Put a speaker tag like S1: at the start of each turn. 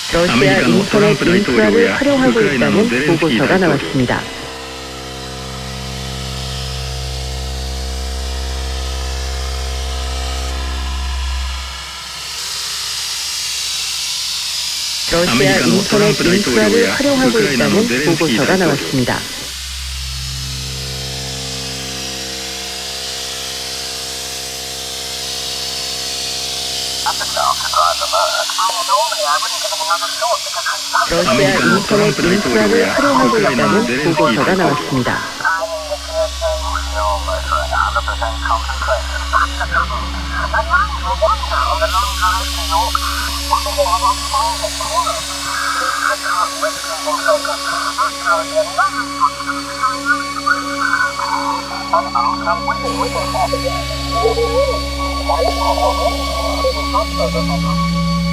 S1: 러시아 인터넷 인프라를 활용하고 있다는 보고서가 나왔습니다. 러시아 인터넷 인프라를 활용하고 있다는 보고서가 나왔습니다. 러시아 인터넷 인프라를 활용하고 있다는 보고서가 나왔습니다.